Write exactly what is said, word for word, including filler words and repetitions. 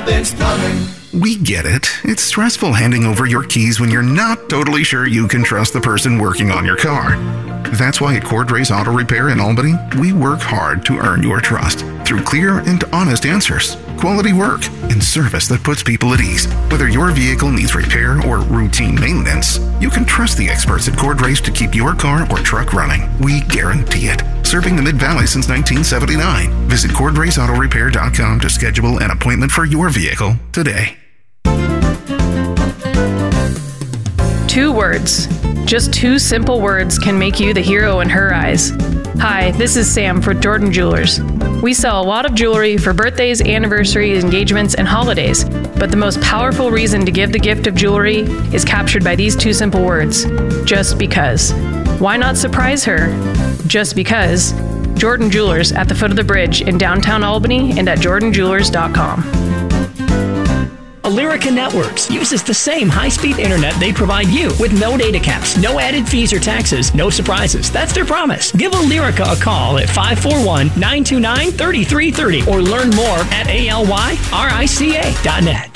Robbins Plumbing. We get it. It's stressful handing over your keys when you're not totally sure you can trust the person working on your car. That's why at Cordrace Auto Repair in Albany, we work hard to earn your trust through clear and honest answers, quality work, and service that puts people at ease. Whether your vehicle needs repair or routine maintenance, you can trust the experts at Cordrace to keep your car or truck running. We guarantee it. Serving the Mid-Valley since nineteen seventy-nine. Visit cord race auto repair dot com to schedule an appointment for your vehicle today. Two words. Just two simple words can make you the hero in her eyes. Hi, this is Sam for Jordan Jewelers. We sell a lot of jewelry for birthdays, anniversaries, engagements, and holidays, but the most powerful reason to give the gift of jewelry is captured by these two simple words. Just because. Why not surprise her? Just because. Jordan Jewelers at the foot of the bridge in downtown Albany and at jordan jewelers dot com. Alerica Networks uses the same high-speed internet they provide you with no data caps, no added fees or taxes, no surprises. That's their promise. Give Alerica a call at five four one, nine two nine, three three three zero or learn more at A L Y R I C A dot net.